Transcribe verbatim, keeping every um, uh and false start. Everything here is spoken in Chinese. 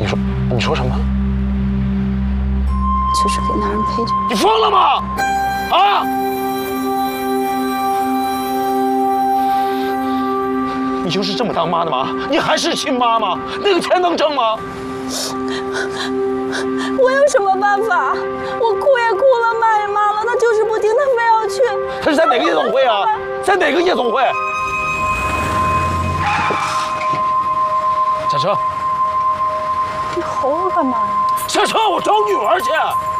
你说，你说什么？ 就是给男人陪酒。 你疯了吗？啊！你就是这么当妈的吗？你还是亲妈吗？那个钱能挣吗？ 我有什么办法？我哭也哭了，骂也骂了，他就是不听，他非要去。 他是在哪个夜总会啊？在哪个夜总会？下车！ 你吼我干嘛呀？ 下车！我找女儿去。